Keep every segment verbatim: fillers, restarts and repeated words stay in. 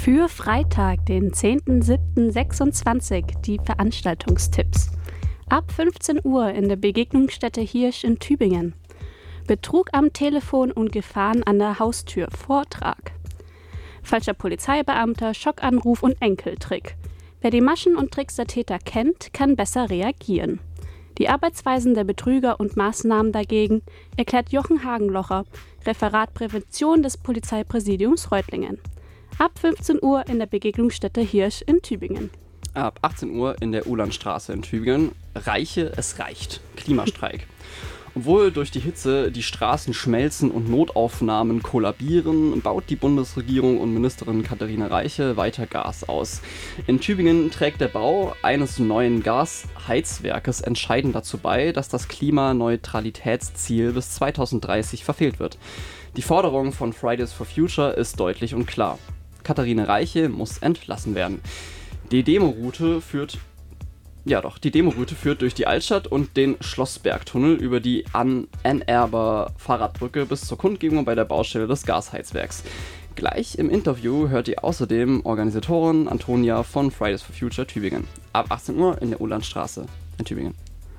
Für Freitag, den zehnten siebten sechsundzwanzig, die Veranstaltungstipps. Ab fünfzehn Uhr in der Begegnungsstätte Hirsch in Tübingen. Betrug am Telefon und Gefahren an der Haustür. Vortrag. Falscher Polizeibeamter, Schockanruf und Enkeltrick. Wer die Maschen und Tricks der Täter kennt, kann besser reagieren. Die Arbeitsweisen der Betrüger und Maßnahmen dagegen erklärt Jochen Hagenlocher, Referat Prävention des Polizeipräsidiums Reutlingen. Ab fünfzehn Uhr in der Begegnungsstätte Hirsch in Tübingen. Ab achtzehn Uhr in der Uhlandstraße in Tübingen. Reiche, es reicht. Klimastreik. Obwohl durch die Hitze die Straßen schmelzen und Notaufnahmen kollabieren, baut die Bundesregierung und Ministerin Katharina Reiche weiter Gas aus. In Tübingen trägt der Bau eines neuen Gasheizwerkes entscheidend dazu bei, dass das Klimaneutralitätsziel bis zweitausenddreißig verfehlt wird. Die Forderung von Fridays for Future ist deutlich und klar. Katharina Reiche muss entlassen werden. Die Demoroute führt Ja doch, die Demoroute führt durch die Altstadt und den Schlossbergtunnel über die Ann Erber Fahrradbrücke bis zur Kundgebung bei der Baustelle des Gasheizwerks. Gleich im Interview hört ihr außerdem Organisatorin Antonia von Fridays for Future Tübingen. Ab achtzehn Uhr in der Uhlandstraße in Tübingen.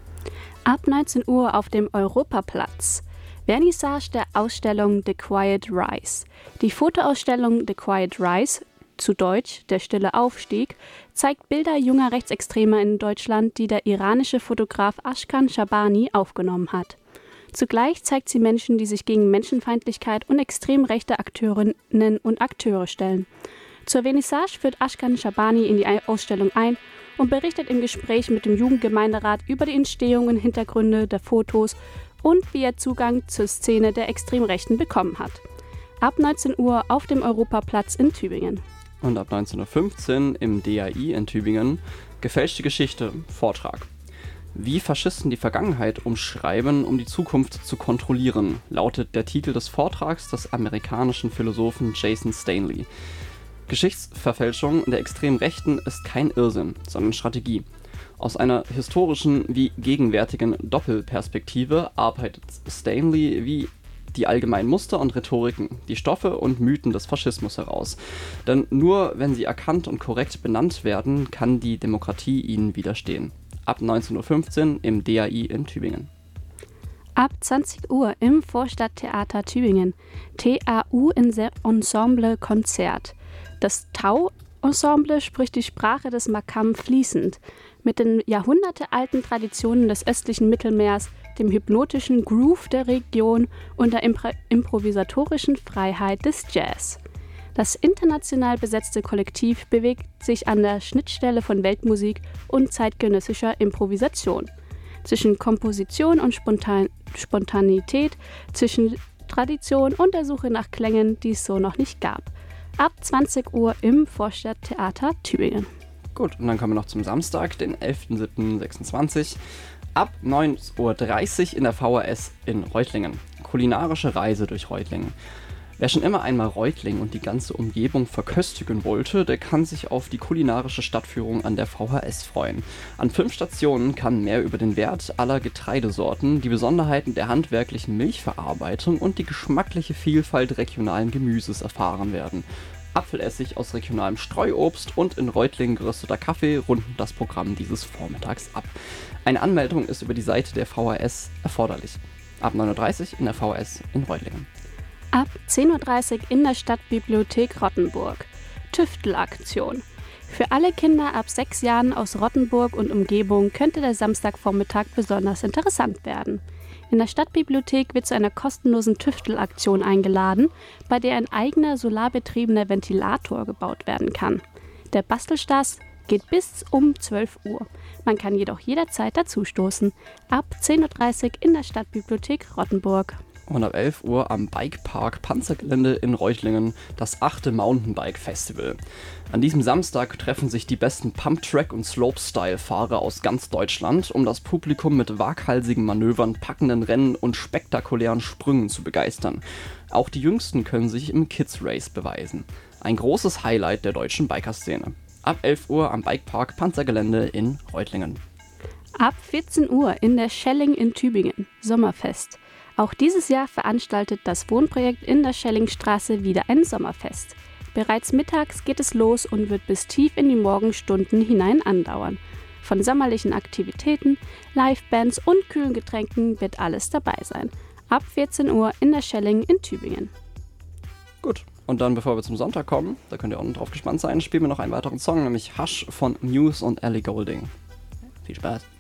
Ab neunzehn Uhr auf dem Europaplatz. Vernissage der Ausstellung The Quiet Rise. Die Fotoausstellung The Quiet Rise, zu Deutsch Der stille Aufstieg, zeigt Bilder junger Rechtsextremer in Deutschland, die der iranische Fotograf Ashkan Shabani aufgenommen hat. Zugleich zeigt sie Menschen, die sich gegen Menschenfeindlichkeit und extrem rechte Akteurinnen und Akteure stellen. Zur Vernissage führt Ashkan Shabani in die Ausstellung ein und berichtet im Gespräch mit dem Jugendgemeinderat über die Entstehung und Hintergründe der Fotos und wie er Zugang zur Szene der Extremrechten bekommen hat. Ab neunzehn Uhr auf dem Europaplatz in Tübingen. Und ab neunzehn Uhr fünfzehn im D A I in Tübingen Gefälschte Geschichte, Vortrag. Wie Faschisten die Vergangenheit umschreiben, um die Zukunft zu kontrollieren, lautet der Titel des Vortrags des amerikanischen Philosophen Jason Stanley. Geschichtsverfälschung der extremen Rechten ist kein Irrsinn, sondern Strategie. Aus einer historischen wie gegenwärtigen Doppelperspektive arbeitet Stanley wie die allgemeinen Muster und Rhetoriken, die Stoffe und Mythen des Faschismus heraus. Denn nur wenn sie erkannt und korrekt benannt werden, kann die Demokratie ihnen widerstehen. Ab neunzehn Uhr fünfzehn im D A I in Tübingen. Ab zwanzig Uhr im Vorstadttheater Tübingen. T A U Ensemble Konzert. Das Tau-Ensemble spricht die Sprache des Makam fließend. Mit den jahrhundertealten Traditionen des östlichen Mittelmeers, dem hypnotischen Groove der Region und der impro- improvisatorischen Freiheit des Jazz. Das international besetzte Kollektiv bewegt sich an der Schnittstelle von Weltmusik und zeitgenössischer Improvisation. Zwischen Komposition und Spontan- Spontanität, zwischen Tradition und der Suche nach Klängen, die es so noch nicht gab. Ab zwanzig Uhr im Vorstadttheater Tübingen. Gut, und dann kommen wir noch zum Samstag, den elften siebten sechsundzwanzig. Ab neun Uhr dreißig in der V H S in Reutlingen. Kulinarische Reise durch Reutlingen. Wer schon immer einmal Reutlingen und die ganze Umgebung verköstigen wollte, der kann sich auf die kulinarische Stadtführung an der V H S freuen. An fünf Stationen kann mehr über den Wert aller Getreidesorten, die Besonderheiten der handwerklichen Milchverarbeitung und die geschmackliche Vielfalt regionalen Gemüses erfahren werden. Apfelessig aus regionalem Streuobst und in Reutlingen gerösteter Kaffee runden das Programm dieses Vormittags ab. Eine Anmeldung ist über die Seite der V H S erforderlich. Ab neun Uhr dreißig in der V H S in Reutlingen. Ab zehn Uhr dreißig in der Stadtbibliothek Rottenburg. Tüftelaktion. Für alle Kinder ab sechs Jahren aus Rottenburg und Umgebung könnte der Samstagvormittag besonders interessant werden. In der Stadtbibliothek wird zu einer kostenlosen Tüftelaktion eingeladen, bei der ein eigener solarbetriebener Ventilator gebaut werden kann. Der Bastelspaß geht bis um zwölf Uhr. Man kann jedoch jederzeit dazustoßen. Ab zehn Uhr dreißig in der Stadtbibliothek Rottenburg. Und ab elf Uhr am Bikepark Panzergelände in Reutlingen das achte Mountainbike Festival. An diesem Samstag treffen sich die besten Pumptrack- und Slopestyle-Fahrer aus ganz Deutschland, um das Publikum mit waghalsigen Manövern, packenden Rennen und spektakulären Sprüngen zu begeistern. Auch die Jüngsten können sich im Kids Race beweisen. Ein großes Highlight der deutschen Bikerszene. Ab elf Uhr am Bikepark Panzergelände in Reutlingen. Ab vierzehn Uhr in der Schelling in Tübingen. Sommerfest. Auch dieses Jahr veranstaltet das Wohnprojekt in der Schellingstraße wieder ein Sommerfest. Bereits mittags geht es los und wird bis tief in die Morgenstunden hinein andauern. Von sommerlichen Aktivitäten, Livebands und kühlen Getränken wird alles dabei sein. Ab vierzehn Uhr in der Schelling in Tübingen. Gut, und dann, bevor wir zum Sonntag kommen, da könnt ihr auch noch drauf gespannt sein, spielen wir noch einen weiteren Song, nämlich Hush von Muse und Ellie Goulding. Viel Spaß!